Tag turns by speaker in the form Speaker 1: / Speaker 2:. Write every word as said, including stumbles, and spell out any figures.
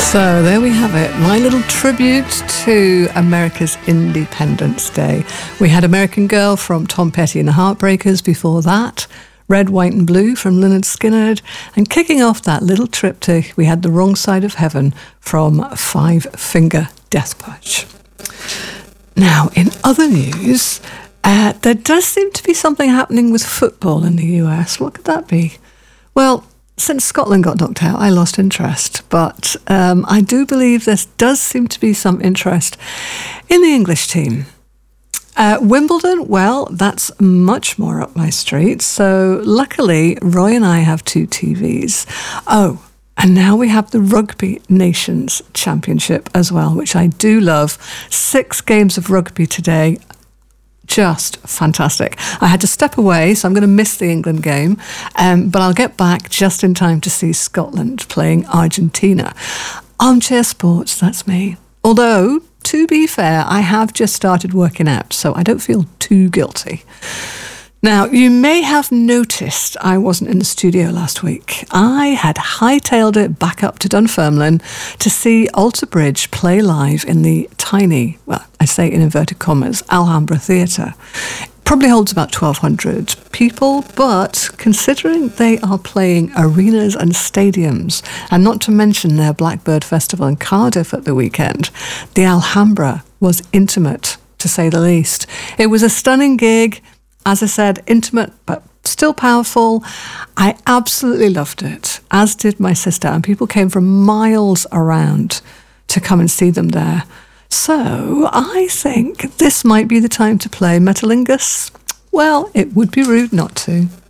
Speaker 1: So there we have it, my little tribute to America's Independence Day. We had American Girl from Tom Petty and the Heartbreakers before that, Red, White and Blue from Lynyrd Skynyrd, and kicking off that little triptych, we had The Wrong Side of Heaven from Five Finger Death Punch. Now, in other news, uh, there does seem to be something happening with football in the U S. What could that be? Well, since Scotland got knocked out, I lost interest, but um, I do believe there does seem to be some interest in the English team. Uh, Wimbledon, well, that's much more up my street, so luckily Roy and I have two T Vs. Oh, and now we have the Rugby Nations Championship as well, which I do love. Six games of rugby today. Just fantastic. I had to step away, so I'm going to miss the England game, um, but I'll get back just in time to see Scotland playing Argentina. Armchair sports, that's me. Although, to be fair, I have just started working out, so I don't feel too guilty. Now, you may have noticed I wasn't in the studio last week. I had hightailed it back up to Dunfermline to see Alter Bridge play live in the tiny, well, I say in inverted commas, Alhambra Theatre. Probably holds about twelve hundred people, but considering they are playing arenas and stadiums, and not to mention their Blackbird Festival in Cardiff at the weekend, the Alhambra was intimate, to say the least. It was a stunning gig. As I said, intimate, but still powerful. I absolutely loved it, as did my sister, and people came from miles around to come and see them there. So I think this might be the time to play Metalingus. Well, it would be rude not to.